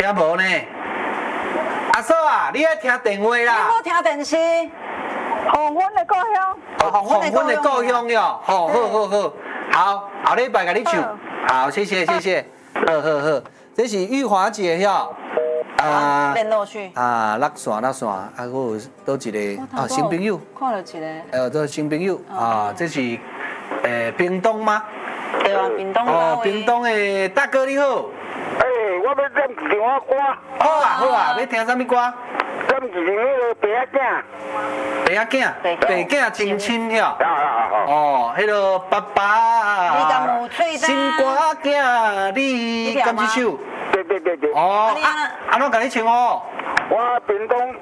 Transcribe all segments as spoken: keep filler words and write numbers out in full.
听无呢？阿嫂啊，你爱听电话啦？ 我听电视。 黄昏的故乡。 哦，黄昏的故乡哟。好，好，好，好，好，后礼拜给你唱。好，谢谢，谢谢。好好好，这是玉华姐哟。 啊，联络去。 啊，落线落线，啊，我有倒一个啊新朋友。 看到一个。 呃，这新朋友啊，这是诶屏东吗？ 对啊，屏东。 哦，屏东的大哥你好。 哎，我要点一首歌。 好啊好啊，要听什么歌？ 点一首迄个白仔囝。 白仔囝，白囝亲亲哟。 好好好。 哦，迄个爸爸。 你敢有喙的？ 心肝囝，你敢这首？ 对对对对。 哦，啊，安怎甲你唱哦？ 我屏东。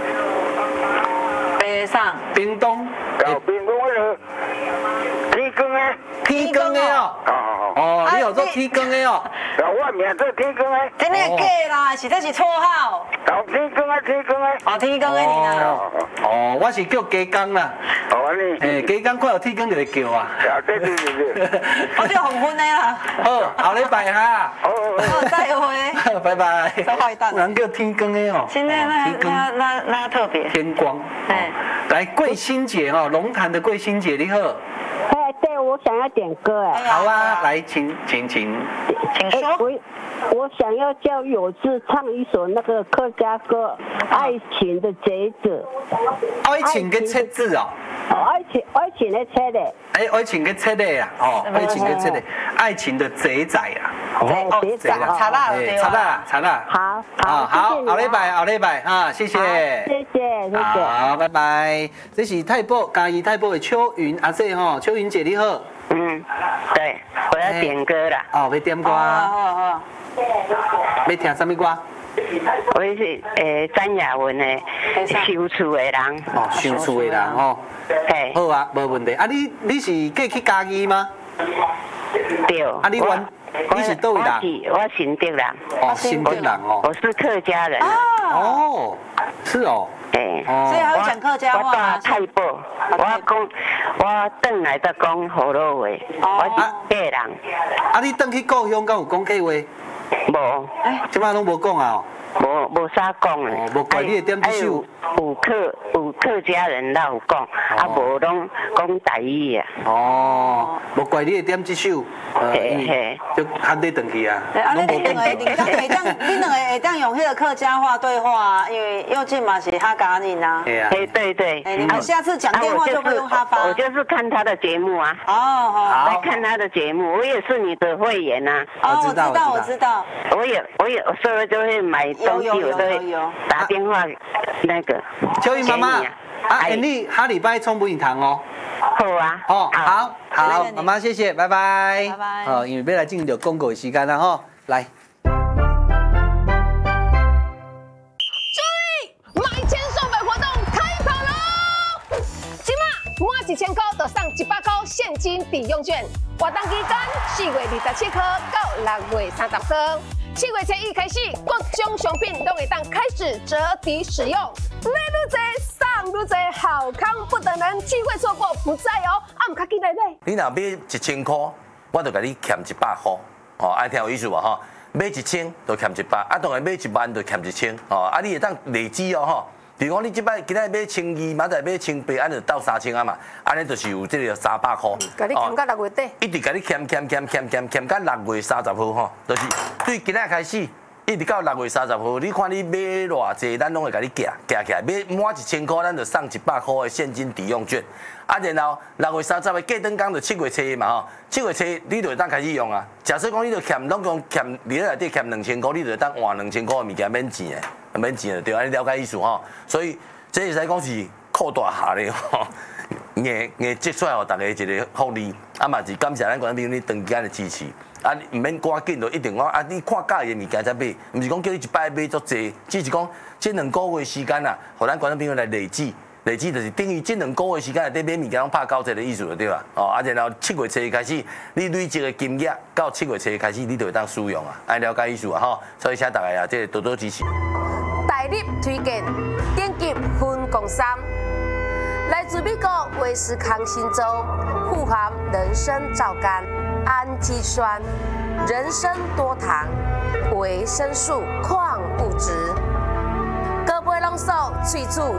北上。 屏东。 哦，屏东迄个天光的。 天光的哦。 好好好。 哦，你有做天光的哦？ 我名做天光的。 真的假啦？是这是绰号。 哦，天光的天光的。 哦，天光的你啦。 哦，我是叫鸡公啦。 哦，安尼。 诶，鸡公看到天光就会叫啊。 啊，对对对对。 我叫黄昏的啦。 好，后礼拜哈。 好， 好，再会。 拜拜。 再会蛋。 有人叫天光的哦。 现在那那那那特别。 天光。哎。来，桂欣姐哦，龙潭的桂欣姐你好。 哎，对，我想要点歌哎。 好啊，来，请请请， 请说。 我我想要叫有志唱一首那个客家歌《爱情的贼子》。 爱情嘅册子哦。 哦，爱情爱情的册的。 哎，爱情嘅册的啊，哦，爱情嘅册的，爱情的贼仔啊。 哦，贼仔啊， 查啦，对查啦，查啦。 好， 好，好，后礼拜，后礼拜啊，谢谢， 谢谢，谢谢。 好，拜拜。这是太保嘉义太保的秋云阿姐吼，秋云姐你好。 嗯，对，我要点歌啦。 哦，要点歌。好好好。要听什么歌？ 我是诶詹雅文的《收厝的人》。 哦，收厝的人哦。 嘿。 好啊，无问题。啊，你你是过去嘉义吗？ 对。 啊，你原你是倒位人？ 我是我新竹人。 哦，新竹人哦。 我是客家人。 哦，是哦。 哎。 所以还会讲客家话吗？ 我太保，我讲我转来才讲河洛话。我是客家人。 啊，你转去故乡，敢有讲客话？ 无。 哎，即摆拢无讲啊？ 无无啥讲诶。 哦，无怪你会点这首。 有客有客家人才有讲，啊无拢讲台语啊。 哦，无怪你会点这首， 嘿嘿， 就喊你转去啊。 啊，你两个你当会当，你两个会当用迄个客家话对话，因为佑进嘛是哈嘎人啊。 对啊。 哎，对对。 哎，你们下次讲电话就会用哈发。 我就是看他的节目啊。 哦，好。 来看他的节目，我也是你的会员呐。 哦，我知道，我知道。 我也我也有时候就会买东西，我都会打电话那个。 秋云妈妈，啊，你下礼拜冲不影堂哦。 好啊。 哦，好，好，妈妈谢谢，拜拜。 拜拜。 哦，因为要来进行到广告的时间啦吼，来。 注意，买千送百活动开跑喽！今嘛满一千块就送一百块现金抵用券，活动期间四月二十七号到六月三十号。七月初一开始，各种商品都会当开始折抵使用，买愈多送愈多，好康不等人，机会错过不再哦！啊，唔卡记来买。 你若买一千块，我就甲你欠一百块，哦，爱听有意思无吼？买一千就欠一百，啊，当然买一万就欠一千，哦，啊，你会当累积哦吼。比如讲，你即摆今仔买千二，明仔买千八，安就到三千啊嘛，安尼就是有这个三百块。 甲你欠到六月底。 一直甲你欠欠欠欠欠欠到六月三十号吼，就是对今仔开始，一直到六月三十号，你看你买偌济，咱拢会甲你夹夹起来，买满一千块，咱就送一百块的现金抵用券。啊，然后六月三十的过灯工就七月初嘛吼，七月初你就会当开始用啊。假设讲你就欠拢讲欠，你内底欠两千块，你就会当换两千块的物件免钱的，免钱的对，安尼了解意思吼。所以这会使讲是扩大下咧吼，硬硬积出来互大家一个福利，啊嘛是感谢咱观众朋友你长期的支持。啊，唔免赶紧就一定讲啊，你看介意的物件才买，唔是讲叫你一摆买足济，只是讲这两个月时间啊，互咱观众朋友来累积。累计就是等于这两个月时间内底买物件拢拍九折的意思就对啦。哦，啊然后七月初开始，你累积的金额到七月初开始，你就会当使用啊，爱了解意思啊吼。所以请大家啊，即多多支持。 大力推荐电极分共三，来自美国威斯康星州，富含人参皂苷、氨基酸、人参多糖、 维生素、矿物质，各杯拢数，萃取